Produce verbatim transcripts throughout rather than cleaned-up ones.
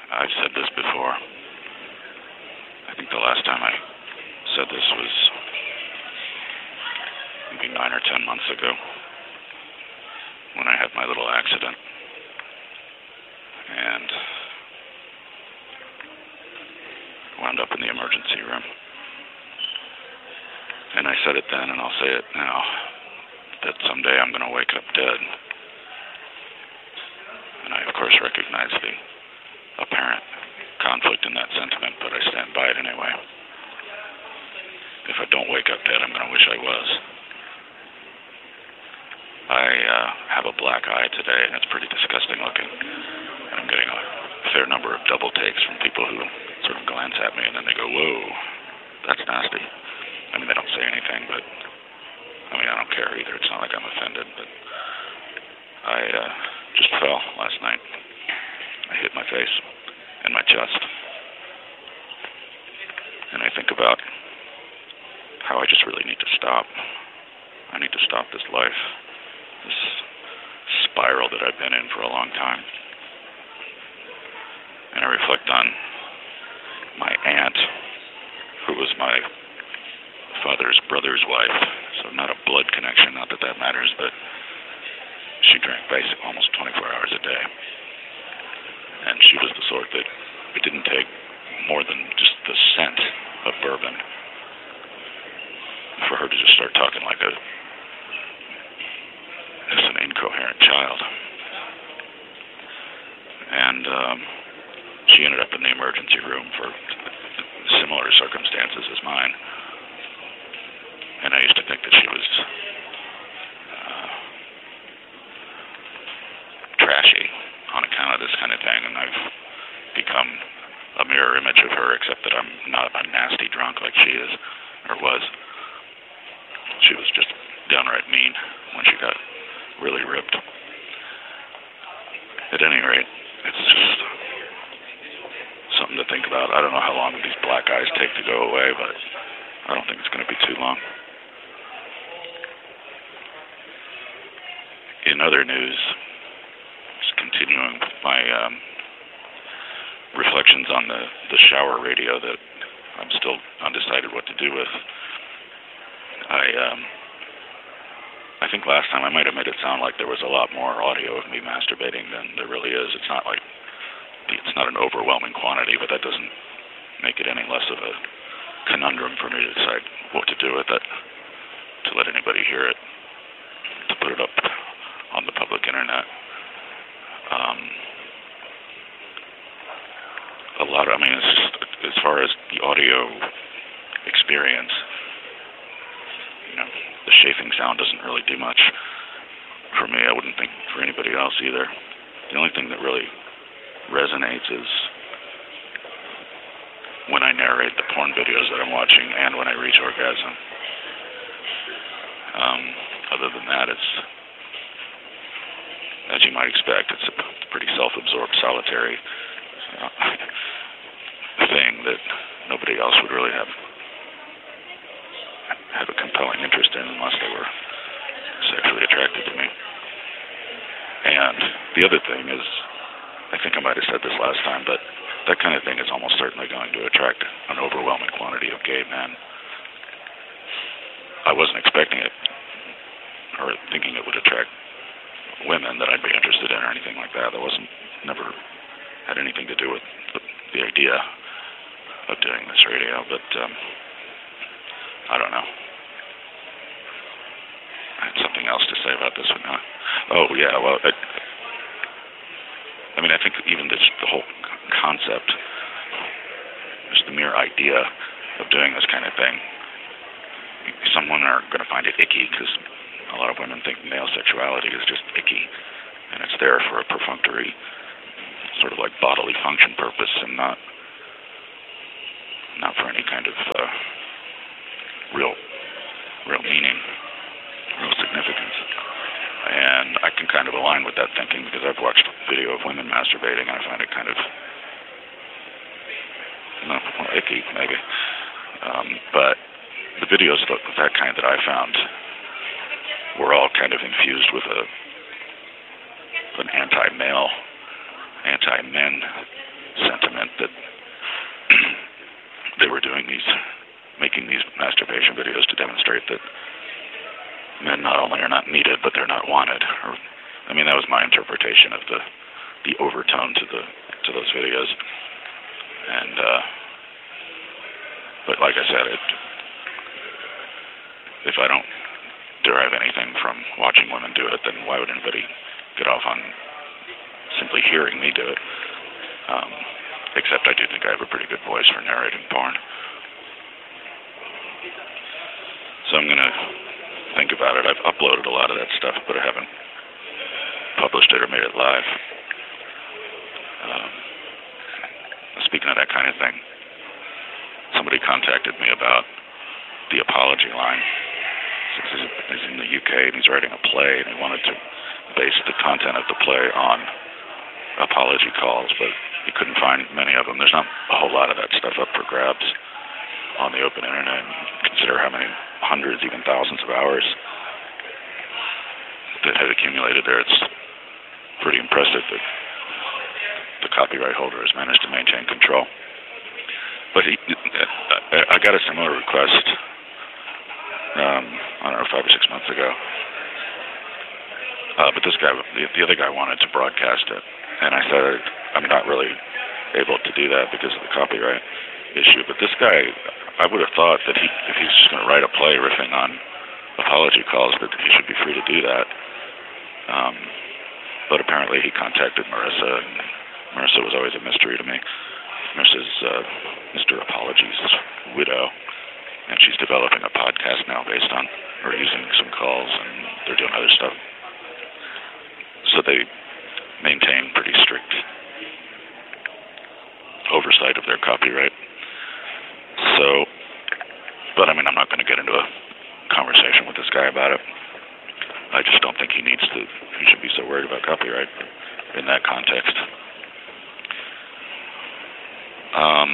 I've said this before. I think the last time I said this was maybe nine or ten months ago when I had my little accident. And wound up in the emergency room. And I said it then, and I'll say it now, that someday I'm going to wake up dead. And I, of course, recognize the apparent conflict in that sentiment, but I stand by it anyway. If I don't wake up dead, I'm going to wish I was. I uh, have a black eye today, and it's pretty disgusting looking. I'm getting a fair number of double takes from people who sort of glance at me, and then they go, whoa, that's nasty. I mean, they don't say anything, but, I mean, I don't care either. It's not like I'm offended, but I uh, just fell last night. I hit my face and my chest. And I think about how I just really need to stop. I need to stop this life, this spiral that I've been in for a long time. And I reflect on my aunt, who was my father's brother's wife, so not a blood connection, not that that matters, but she drank basically almost twenty-four hours a day. And she was the sort that it didn't take more than just the scent of bourbon for her to just start talking like a just an incoherent child. And um, she ended up in the emergency room for similar circumstances as mine. And I used to think that she was uh, trashy on account of this kind of thing, and I've become a mirror image of her, except that I'm not a nasty drunk like she is, or was. She was just downright mean when she got really ripped. At any rate, it's just something to think about. I don't know how long these black eyes take to go away, but I don't think it's going to be too long. In other news, just continuing my um, reflections on the, the shower radio that I'm still undecided what to do with. I um, I think last time I might have made it sound like there was a lot more audio of me masturbating than there really is. It's not like it's not an overwhelming quantity, but that doesn't make it any less of a conundrum for me to decide what to do with it, to let anybody hear it, to put it up on the public internet. Um, a lot of, I mean, it's just, as far as the audio experience, you know, the chafing sound doesn't really do much for me. I wouldn't think for anybody else either. The only thing that really resonates is when I narrate the porn videos that I'm watching and when I reach orgasm. Um, other than that, it's, as you might expect, it's a pretty self-absorbed, solitary uh, thing that nobody else would really have have a compelling interest in unless they were sexually attracted to me. And the other thing is, I think I might have said this last time, but that kind of thing is almost certainly going to attract an overwhelming quantity of gay men. I wasn't expecting it or thinking it would attract women that I'd be interested in or anything like that. That wasn't, never had anything to do with the, the idea of doing this radio, but um, I don't know. I had something else to say about this one now. Oh, yeah, well, I, I mean, I think even this, the whole concept, just the mere idea of doing this kind of thing, someone are going to find it icky because a lot of women think male sexuality is just icky, and it's there for a perfunctory, sort of like bodily function purpose, and not not for any kind of uh, real, real meaning, real significance. And I can kind of align with that thinking because I've watched video of women masturbating, and I find it kind of, no, well, icky, maybe. Um, but the videos of that kind that I found were all kind of infused with a an anti-male, anti-men sentiment that they were doing these, making these masturbation videos to demonstrate that men not only are not needed, but they're not wanted. Or, I mean, that was my interpretation of the the overtone to the to those videos. And uh, but like I said, it, if I don't derive anything from watching women do it, then why would anybody get off on simply hearing me do it? Um, except I do think I have a pretty good voice for narrating porn. So I'm going to think about it. I've uploaded a lot of that stuff, but I haven't published it or made it live. Um, speaking of that kind of thing, somebody contacted me about the apology line. He's in the U K and he's writing a play, and he wanted to base the content of the play on apology calls, but he couldn't find many of them. There's not a whole lot of that stuff up for grabs on the open internet. Consider how many hundreds, even thousands of hours that had accumulated there. It's pretty impressive that the copyright holder has managed to maintain control. But he, I got a similar request, um, I don't know, five or six months ago. Uh, but this guy, the, the other guy wanted to broadcast it. And I said, I'm not really able to do that because of the copyright issue. But this guy, I would have thought that he, if he's just going to write a play riffing on apology calls, that he should be free to do that. Um, but apparently he contacted Marissa, and Marissa was always a mystery to me. Marissa's uh, Mister Apology's widow, and she's developing a podcast now based on, or using some calls, and they're doing other stuff. So they maintain pretty strict oversight of their copyright. So, but I mean, I'm not going to get into a conversation with this guy about it. I just don't think he needs to, he should be so worried about copyright in that context. Um,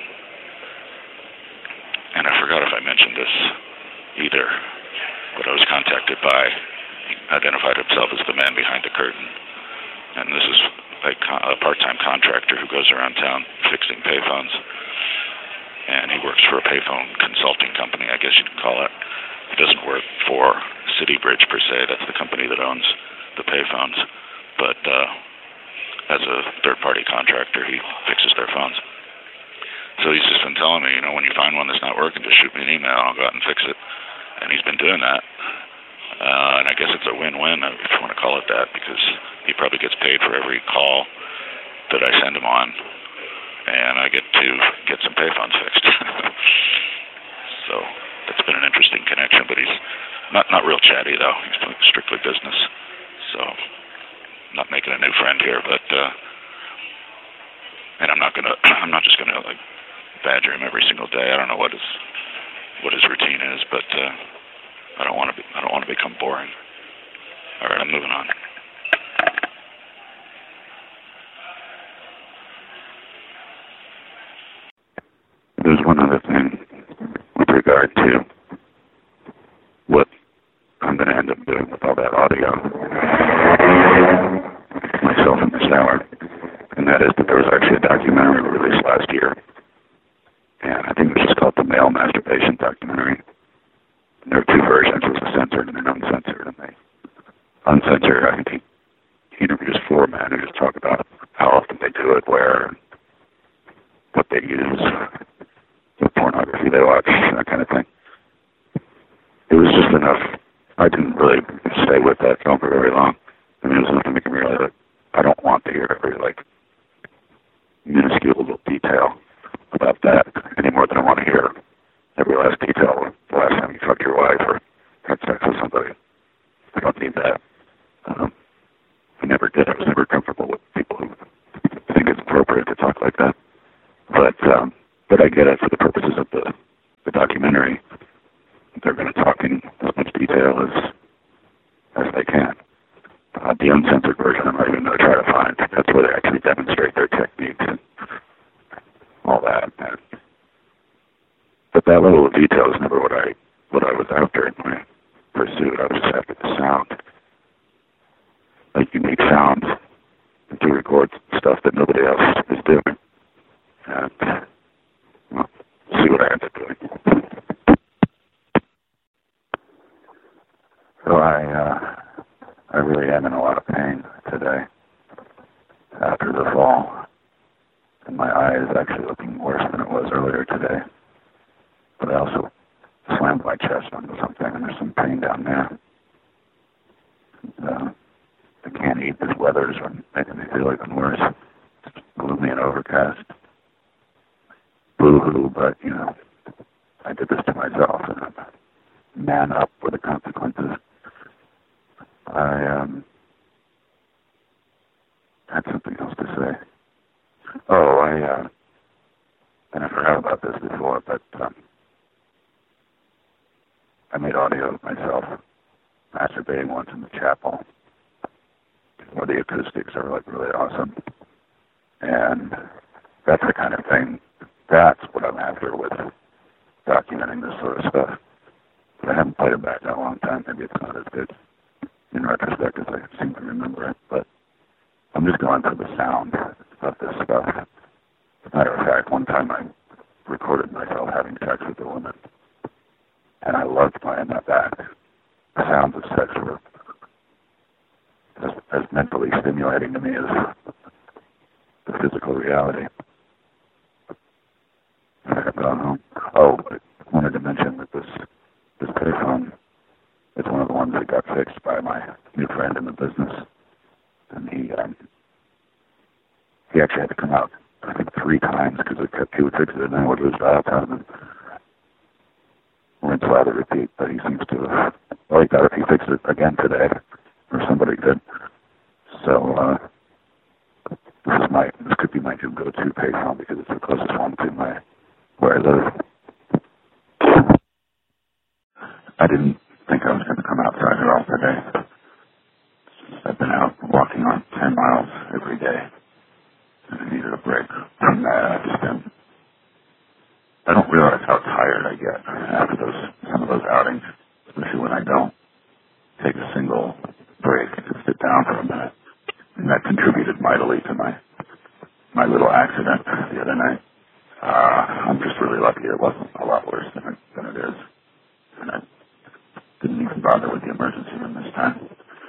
and I forgot if I mentioned this either, but I was contacted by, he identified himself as the man behind the curtain. And this is a, a part-time contractor who goes around town fixing payphones. And he works for a payphone consulting company, I guess you could call it. He doesn't work for CityBridge per se. That's the company that owns the payphones. But uh, as a third-party contractor, he fixes their phones. So he's just been telling me, you know, when you find one that's not working, just shoot me an email. I'll go out and fix it. And he's been doing that. Uh, and I guess it's a win-win, if you want to call it that, because he probably gets paid for every call that I send him on. And I get to get some payphones fixed. So that's been an interesting connection, but he's not not real chatty, though. He's strictly business. So I'm not making a new friend here, but uh, and I'm not gonna I'm not just gonna like badger him every single day. I don't know what his what his routine is, but uh, I don't want to be I don't want to become boring. All right, I'm moving on. There's one other thing with regard to what I'm going to end up doing with all that audio myself in the shower, and that is that there was actually a documentary released last year, and I think this is called the Male Masturbation Documentary. And there are two versions. There's a censored and an uncensored, and they uncensored, I think he, he interviews four men who just talk about how often they do it, where, what they use, the pornography they watch, that kind of thing. It was just enough. I didn't really stay with that film for very long. I mean, it was enough to make me realize that I don't want to hear every, like, minuscule little detail about that any more than I want to hear every last detail the last time you fucked your wife or had sex with somebody. I don't need that. Um, I never did. I was never comfortable with people who think it's appropriate to talk like that. But, um, But I get it for the purposes of the, the documentary. They're going to talk in as much detail as as they can. Uh, the uncensored version, I'm not even going to try to find. That's where they actually demonstrate their techniques and all that. And, but that level of detail is never what I what I was after in my pursuit. I was just after the sound, like unique sounds to record stuff that nobody else is doing. after the fall, and my eye is actually looking worse than it was earlier today. But I also slammed my chest onto something, and there's some pain down there. And, uh, I can't eat. This weather is making me feel even worse. It's gloomy and overcast. Boo-hoo, but, you know, I did this to myself, and I'm man up for the consequences. I, um, had something else to say. Oh, I, uh, and I forgot about this before, but, um, I made audio of myself masturbating once in the chapel, where the acoustics are, like, really awesome. And that's the kind of thing, that's what I'm after with documenting this sort of stuff. But I haven't played it back in a long time. Maybe it's not as good in retrospect as I seem to remember it. But I'm just going for the sound of this stuff. As a matter of fact, one time I recorded myself having sex with a woman, and I loved playing that back. The sounds of sex were as, as mentally stimulating to me as the physical reality. I've gone home. Oh, I wanted to mention that this this payphone is one of the ones that got fixed by my new friend in the business, and he um, he actually had to come out I think three times because he would fix it and then would lose dial time and rinse, lather, repeat. But he seems to have, well, he got it. He fixed it again today, or somebody did. So uh, this is my this could be my new go-to payphone because it's the closest one to my where I live. I didn't think I was going to come outside at all today. I've been out walking on ten miles every day, and I needed a break from that. I just been, I don't realize how tired I get after those some of those outings, especially when I don't take a single break to sit down for a minute. And that contributed mightily to my my little accident the other night. Uh, I'm just really lucky it wasn't a lot worse than it, than it is. And I didn't even bother with the emergency room this time.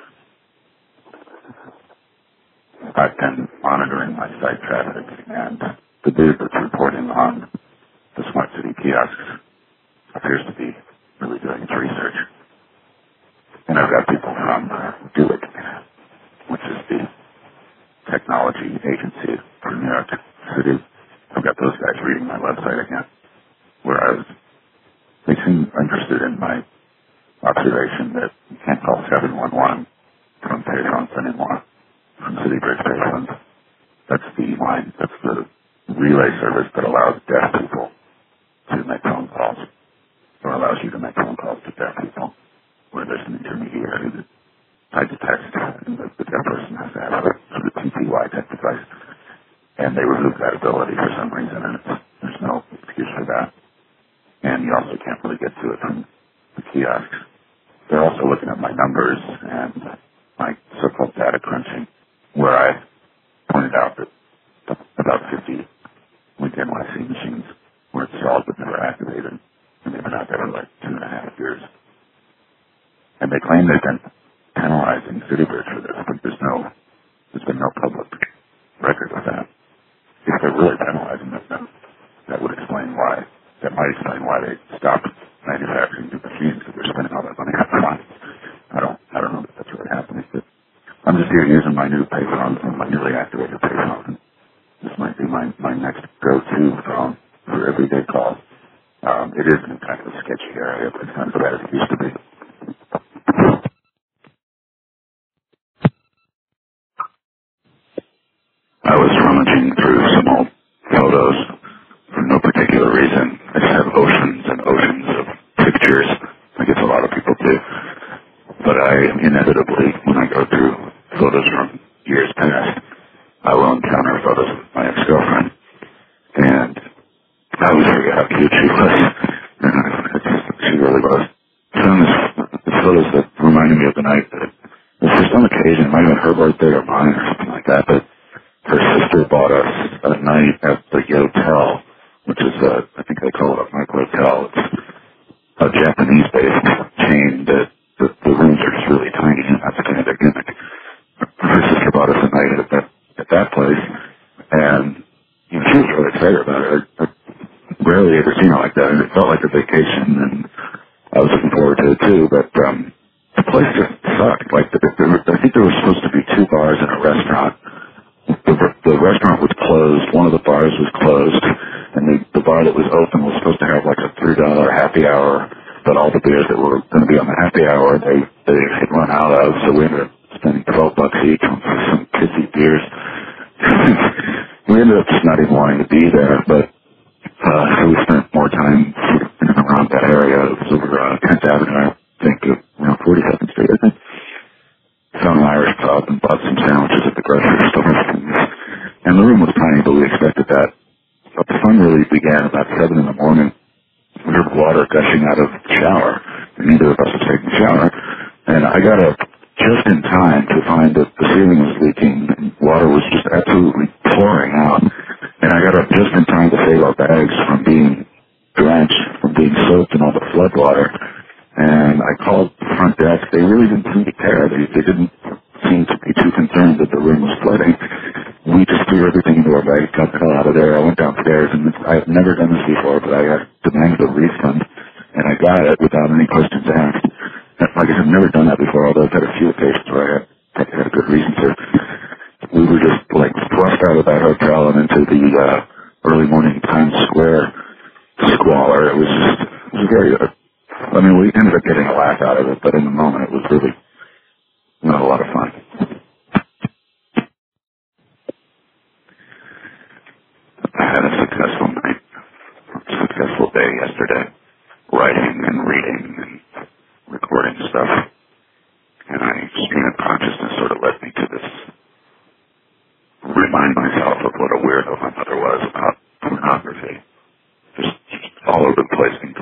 I've been monitoring my site traffic, and the dude that's reporting on the Smart City kiosks appears to be really doing its research. And I've got people from Do It, which is the technology agency for New York City. I've got those guys reading my website again, where I was, they seem interested in my observation that you can't call seven one one from payphones anymore, from City Bridge payphones. That's the line, that's the relay service that allows deaf people to make phone calls, or allows you to make phone calls to deaf people, where there's an intermediary that types text, and the, the deaf person has to have a sort of T T Y type device. And they removed that ability for some reason, and it's, there's no excuse for that. And you also can't really get to it from the kiosks. They're also looking at my numbers and my so-called data crunching, where I pointed out that about fifty LinkedIn Y C machines were installed but never activated, and they've been out there for like two and a half years. And they claim they've been penalizing CityBridge for this, but there's no, there's been no public record of that. If they're really penalizing them, then that would explain why, that might explain why they stopped manufacturing new machines, because they're spending all that money on clients. I don't, I don't know if that's really happening, but I'm just here using my new payphone, my newly activated payphone. This might be my, my next go-to phone for everyday calls. Um, it is in kind of a sketchy area, but it's not as bad as it used to be. I was rummaging through some old photos for no particular reason. I just have oceans and oceans of pictures. I guess a lot of people do. But I inevitably, when I go through photos from years past, I will encounter photos of my ex-girlfriend. And I always forget how cute she was. And it's, she really was. I found this, this photos that reminded me of the night that, for some occasion, it might have been her birthday or mine or something like that, but her sister bought us a night at the Yotel, which is a, I think they call it a micro-hotel. It's a Japanese-based chain that the, the rooms are just really tiny, and that's kind of their gimmick. Her sister bought us a night at that, at that place. place. And, you know, she was really excited about it. I, I rarely ever seen her like that, and it felt like a vacation, and I was looking forward to it too, but um, the place just sucked. Like, the, the, I think there was supposed to be two bars and a restaurant. The, the restaurant was closed, one of the bars was closed, and the, the bar that was open was supposed to have like a three dollar happy hour, but all the beers that were going to be on the happy hour, they, they had run out of, so we ended up spending twelve bucks each on some pissy beers. We ended up just not even wanting to be there, but uh, so we spent more time sort of in and around that area. It was over uh, tenth Avenue, I think, uh, around forty-second Street, I think. Found an Irish pub and bought some sandwiches at the grocery store. And the room was tiny, but we expected that. But the fun really began about seven in the morning. We heard water gushing out of the shower, and neither of us was taking a shower. And I got up just in time to find that the ceiling was leaking, and water was just absolutely pouring out. And I got up just in time to save our bags from being drenched, from being soaked in all the flood water. And I called the front desk. They really didn't seem to care. They, they didn't seem to be too concerned that the room was flooding. We just threw everything into our bags, got the hell out of there. I went downstairs, and I have never done this before, but I uh, demanded a refund, and I got it without any questions asked. Like I said, I've never done that before, although I've had a few occasions where I had, I had a good reason to. We were just, like, thrust out of that hotel and into the uh, early morning Times Square squalor. It was just, it was very, uh, I mean, we ended up getting a laugh out of it, but in the moment it was really not a lot of fun. I had a successful night, a successful day yesterday, writing and reading and recording stuff, and I, stream of consciousness sort of led me to this, remind myself of what a weirdo my mother was about pornography. Just all over the place,